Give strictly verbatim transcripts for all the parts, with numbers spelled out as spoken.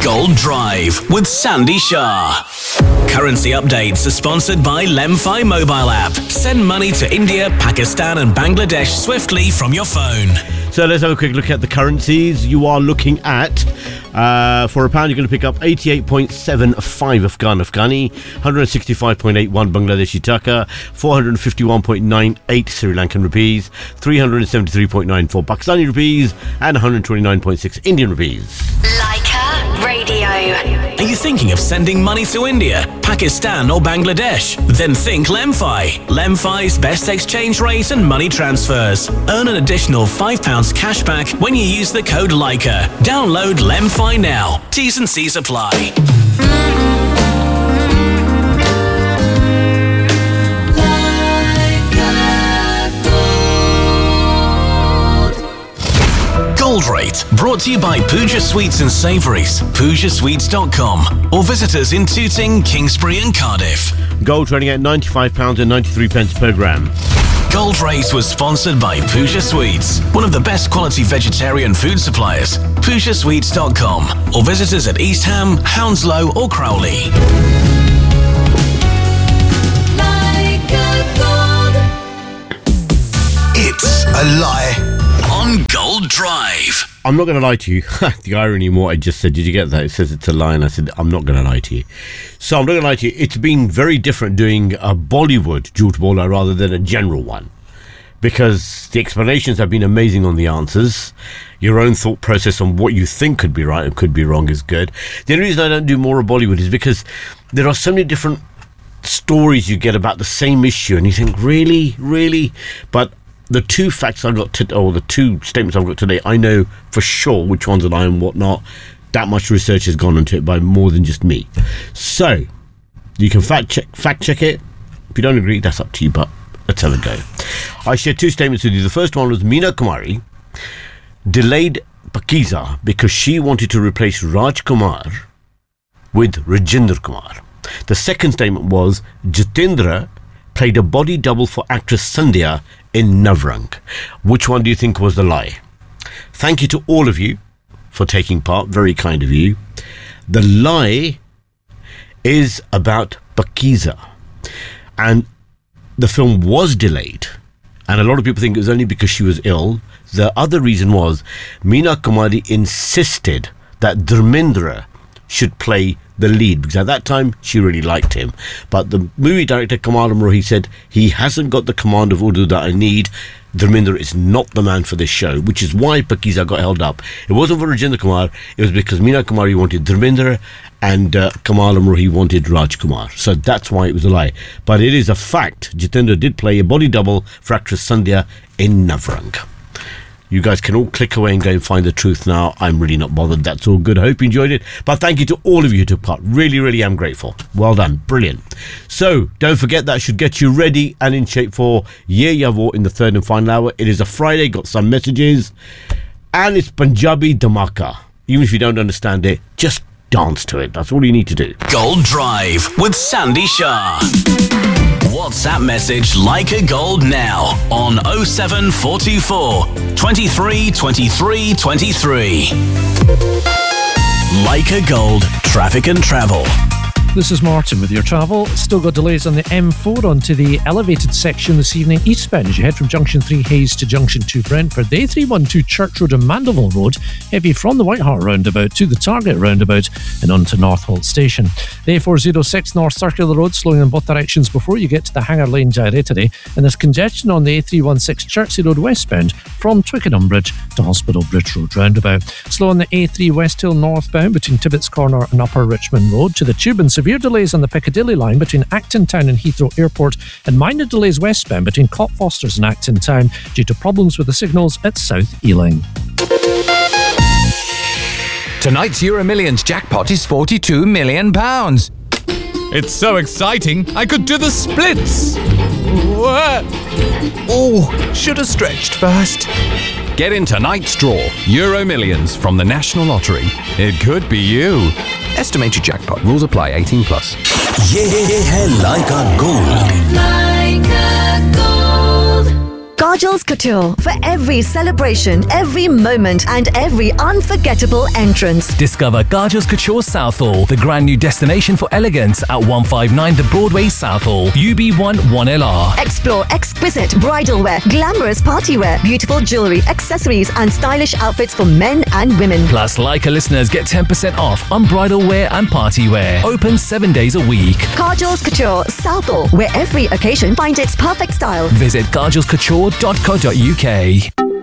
Gold Drive with Sandy Shah. Currency updates are sponsored by Lemfi mobile app. Send money to India, Pakistan and Bangladesh swiftly from your phone. So let's have a quick look at the currencies. You are looking at, uh, for a pound, you're going to pick up eighty-eight point seven five Afghan Afghani, one hundred sixty-five point eight one Bangladeshi Taka, four hundred fifty-one point nine eight Sri Lankan rupees, three hundred seventy-three point nine four Pakistani rupees, and one hundred twenty-nine point six Indian rupees. Leica Radio. Are you thinking of sending money to India, Pakistan or Bangladesh? Then think Lemfi. Lemfi's best exchange rate and money transfers. Earn an additional five pounds cash back when you use the code Leica. Download Lemfi now. T's and C's apply. Gold Rate, brought to you by Pooja Sweets and Savouries, pooja sweets dot com, or visit us in Tooting, Kingsbury and Cardiff. Gold trading at ninety-five pounds ninety-three per gram. Gold Rate was sponsored by Pooja Sweets, one of the best quality vegetarian food suppliers. pooja sweets dot com, or visit us at East Ham, Hounslow or Crowley. Like a gold. It's a lie on Gold Drive. I'm not going to lie to you. The irony in what I just said, did you get that? It says it's a lie, and I said, I'm not going to lie to you. So I'm not going to lie to you. It's been very different doing a Bollywood Jhoot Bola rather than a general one, because the explanations have been amazing on the answers. Your own thought process on what you think could be right and could be wrong is good. The only reason I don't do more of Bollywood is because there are so many different stories you get about the same issue, and you think, really, really? But the two facts I got to, or the two statements I've got today, I know for sure which ones are lying and whatnot. That much research has gone into it by more than just me. So you can fact check, fact check it. If you don't agree, that's up to you. But let's have a go. I shared two statements with you. The first one was Meena Kumari delayed Pakiza because she wanted to replace Raj Kumar with Rajinder Kumar. The second statement was Jitendra played a body double for actress Sandhya in Navrang. Which one do you think was the lie? Thank you to all of you for taking part. Very kind of you. The lie is about Pakiza. And the film was delayed. And a lot of people think it was only because she was ill. The other reason was Meena Kumari insisted that Dharmendra should play the lead, because at that time she really liked him. But the movie director Kamal Amrohi said he hasn't got the command of Urdu that I need. Dharmendra is not the man for this show, which is why Pakiza got held up. It wasn't for Rajinder Kumar, it was because Meena Kumari wanted Dharmendra and uh, Kamal Amrohi wanted Raj Kumar. So that's why it was a lie. But it is a fact, Jitendra did play a body double for actress Sandhya in Navrang. You guys can all click away and go and find the truth now. I'm really not bothered. That's all good. I hope you enjoyed it. But thank you to all of you who took part. Really, really am grateful. Well done. Brilliant. So don't forget, that should get you ready and in shape for Ye Ya Wo in the third and final hour. It is a Friday. Got some messages. And it's Punjabi Dhamaka. Even if you don't understand it, just dance to it. That's all you need to do. Gold Drive with Sandy Shah. WhatsApp message Leica Gold now on oh seven four two four, twenty-three, twenty-three, twenty-three. Leica Gold, traffic and travel. This is Martin with your travel. Still got delays on the M four onto the elevated section this evening eastbound as you head from Junction three Hayes to Junction two Brentford. The A three twelve Church Road and Mandeville Road, heavy from the White Hart roundabout to the Target roundabout and on to Northolt Station. The A four oh six North Circular Road slowing in both directions before you get to the Hanger Lane gyratory, and there's congestion on the A three sixteen Chertsey Road westbound from Twickenham Bridge to Hospital Bridge Road roundabout. Slow on the A three West Hill northbound between Tibbets Corner and Upper Richmond Road to the Tube, and severe delays on the Piccadilly line between Acton Town and Heathrow Airport, and minor delays westbound between Cockfosters and Acton Town due to problems with the signals at South Ealing. Tonight's Euro Millions jackpot is forty-two million pounds. It's so exciting, I could do the splits. Oh, should have stretched first. Get in tonight's draw, Euro Millions from the National Lottery. It could be you. Estimated jackpot. Rules apply. eighteen plus. Ye hai Leica Gold. Leica Gold. Kajal's Couture for every celebration, every moment, and every unforgettable entrance. Discover Kajal's Couture Southall, the grand new destination for elegance at one fifty-nine The Broadway, Southall, U B one one L R. Explore exquisite bridal wear, glamorous party wear, beautiful jewelry, accessories, and stylish outfits for men and women. Plus, Leica listeners get ten percent off on bridal wear and party wear. Open seven days a week. Kajal's Couture Southall, where every occasion finds its perfect style. Visit kajals couture dot co dot U K.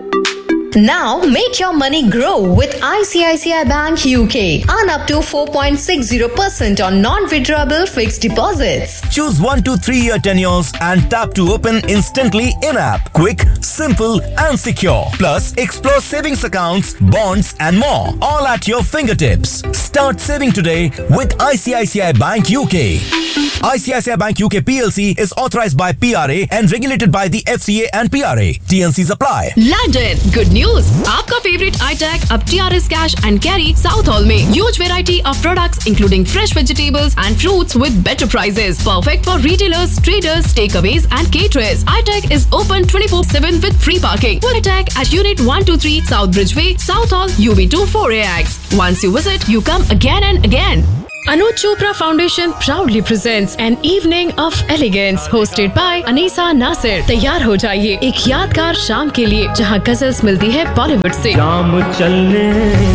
Now make your money grow with I C I C I Bank U K. Earn up to four point six zero percent on non-withdrawable fixed deposits. Choose one to three year tenures and tap to open instantly in-app. Quick, simple and secure. Plus, explore savings accounts, bonds and more. All at your fingertips. Start saving today with I C I C I Bank U K. I C I C I Bank U K P L C is authorized by P R A and regulated by the F C A and P R A. T N Cs apply. London, good news. आपका favourite iTech अब T R S Cash and Carry Southall में huge variety of products including fresh vegetables and fruits with better prices. Perfect for retailers, traders, takeaways and caterers. iTech is open twenty-four seven with free parking. iTech at Unit one two three South Bridgeway, Southall, U B two four A X. Once you visit, you come again and again. Anuj Chopra Foundation proudly presents an evening of elegance hosted by Anisa Nasir. तैयार हो जाइए एक यादगार शाम के लिए जहां गजल्स मिलती है बॉलीवुड से। शाम चलने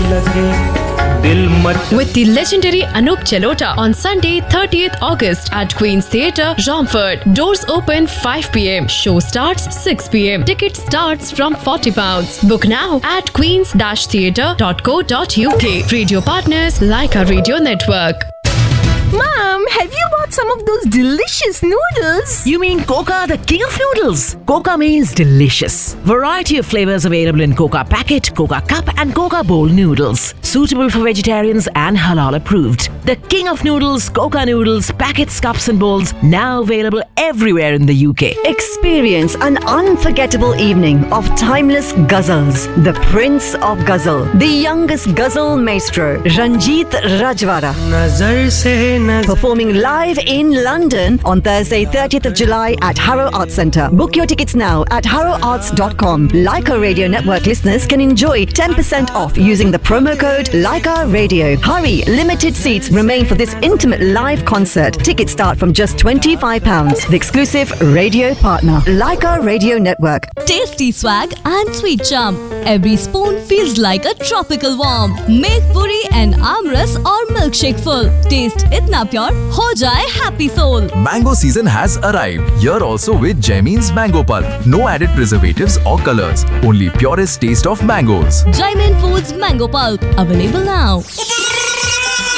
लगे दिल much with the legendary Anup Jalota on Sunday thirtieth August at Queen's Theatre, Romford. Doors open five p m. Show starts six p m. Ticket starts from forty pounds. Book now at queens dash theatre dot co dot U K. Radio partners Leica Radio Network. Mom, have you bought some of those delicious noodles? You mean Coca, the king of noodles? Coca means delicious. Variety of flavors available in Coca Packet, Coca Cup and Coca Bowl noodles. Suitable for vegetarians and halal approved. The king of noodles, Coca noodles, packets, cups and bowls, now available everywhere in the U K. Experience an unforgettable evening of timeless ghazals. The Prince of Ghazal, the youngest ghazal maestro, Ranjit Rajwara. Performing live in London on Thursday thirtieth of July at Harrow Arts Centre. Book your tickets now at harrow arts dot com. Leica Radio Network listeners can enjoy ten percent off using the promo code Leica Radio. Hurry, limited seats remain for this intimate live concert. Tickets start from just twenty-five pounds. The exclusive radio partner, Leica Radio Network. Tasty swag and sweet charm. Every spoon feels like a tropical warm. Make puri and amras or milkshake full. Taste itna pure, ho jaye happy soul. Mango season has arrived. Here also with Jaimin's Mango Pulp. No added preservatives or colors. Only purest taste of mangoes. Jaimin Foods Mango Pulp. Available now.